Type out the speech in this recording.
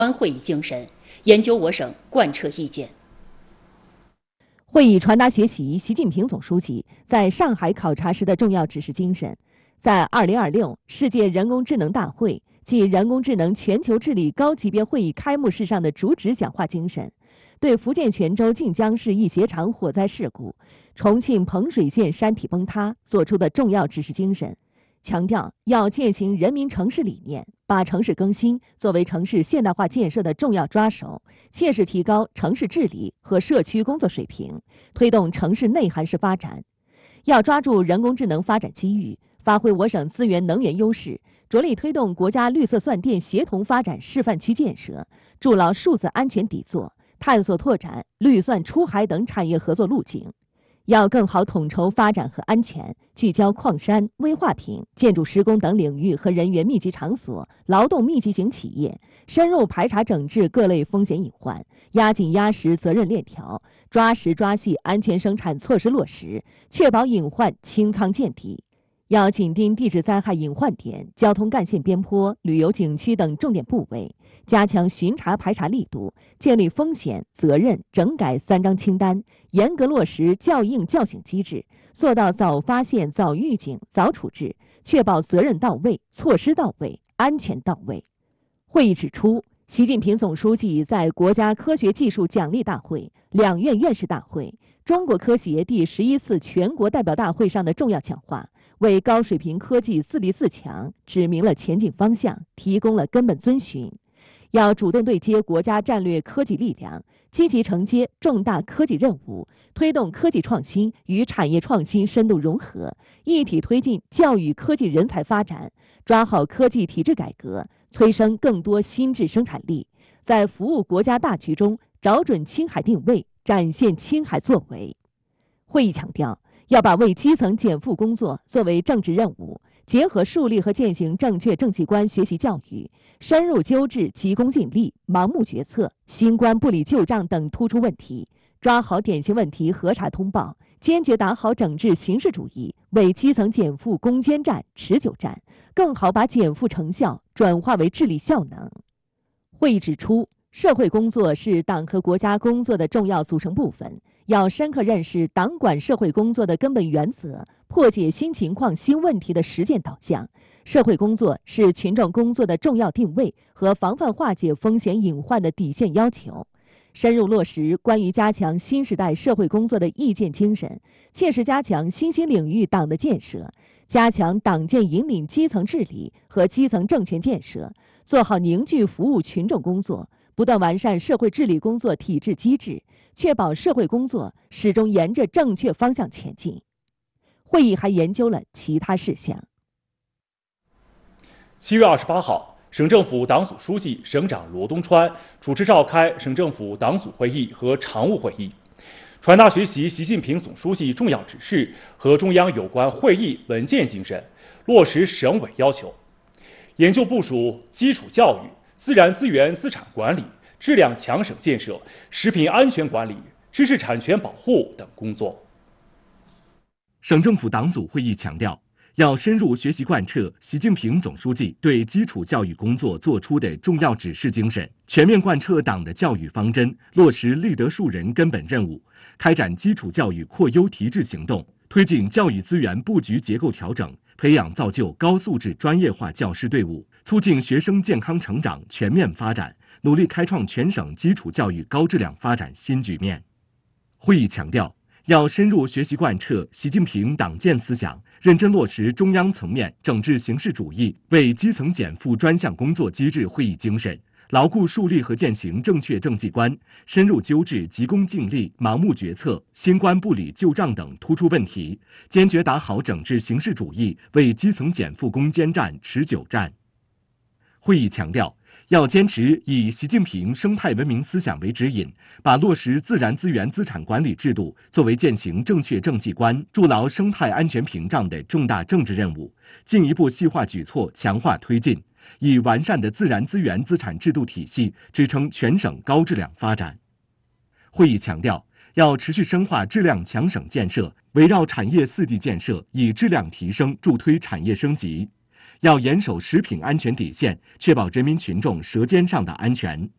会议精神，研究我省贯彻意见。 会议传达学习习近平总书记在上海考察时的重要指示精神，在2026世界人工智能大会暨人工智能全球治理高级别会议开幕式上的主旨讲话精神，对福建泉州晋江市一鞋厂火灾事故、重庆彭水县山体崩塌作出的重要指示精神，强调要践行人民城市理念，把城市更新作为城市现代化建设的重要抓手，切实提高城市治理和社区工作水平，推动城市内涵式发展。要抓住人工智能发展机遇，发挥我省资源能源优势，着力推动国家绿色算电协同发展示范区建设，筑牢数字安全底座，探索拓展绿算出海等产业合作路径。要更好统筹发展和安全，聚焦矿山、危化品、建筑施工等领域和人员密集场所、劳动密集型企业，深入排查整治各类风险隐患，压紧压实责任链条，抓实抓细安全生产措施落实，确保隐患清仓见底。要紧盯地质灾害隐患点、交通干线边坡、旅游景区等重点部位，加强巡查排查力度，建立风险、责任、整改3张清单，严格落实校应校醒机制，做到早发现、早预警、早处置，确保责任到位、措施到位、安全到位。会议指出，习近平总书记在国家科学技术奖励大会、两院院士大会、中国科协第11次全国代表大会上的重要讲话，为高水平科技自立自强指明了前进方向，提供了根本遵循。要主动对接国家战略科技力量，积极承接重大科技任务，推动科技创新与产业创新深度融合，一体推进教育科技人才发展，抓好科技体制改革，催生更多新质生产力，在服务国家大局中找准青海定位，展现青海作为。会议强调，要把为基层减负工作作为政治任务，结合树立和践行正确政绩观学习教育，深入纠治急功近利、盲目决策、新官不理旧账等突出问题，抓好典型问题核查通报，坚决打好整治形式主义为基层减负攻坚战、持久战，更好把减负成效转化为治理效能。会议指出，社会工作是党和国家工作的重要组成部分，要深刻认识党管社会工作的根本原则，破解新情况新问题的实践导向。社会工作是群众工作的重要定位和防范化解风险隐患的底线要求。深入落实关于加强新时代社会工作的意见精神，切实加强新兴领域党的建设，加强党建引领基层治理和基层政权建设，做好凝聚服务群众工作，不断完善社会治理工作体制机制，确保社会工作始终沿着正确方向前进。会议还研究了其他事项。 7月28号，省政府党组书记、省长罗东川主持召开省政府党组会议和常务会议，传达学习习近平总书记重要指示和中央有关会议文件精神，落实省委要求，研究部署基础教育、自然资源资产管理、质量强省建设、食品安全管理、知识产权保护等工作。 省政府党组会议强调，要深入学习贯彻习近平总书记对基础教育工作作出的重要指示精神，全面贯彻党的教育方针，落实立德树人根本任务，开展基础教育扩优提质行动，推进教育资源布局结构调整，培养造就高素质专业化教师队伍，促进学生健康成长全面发展，努力开创全省基础教育高质量发展新局面。会议强调，要深入学习贯彻习近平党建思想，认真落实中央层面整治形式主义为基层减负专项工作机制会议精神，牢固树立和践行正确政绩观，深入纠治急功近利、盲目决策、新官不理旧账等突出问题，坚决打好整治形式主义为基层减负攻坚战、持久战。会议强调，要坚持以习近平生态文明思想为指引，把落实自然资源资产管理制度作为践行正确政绩观、筑牢生态安全屏障的重大政治任务，进一步细化举措，强化推进，以完善的自然资源资产制度体系支撑全省高质量发展。会议强调，要持续深化质量强省建设，围绕产业4地建设，以质量提升助推产业升级。要严守食品安全底线，确保人民群众舌尖上的安全。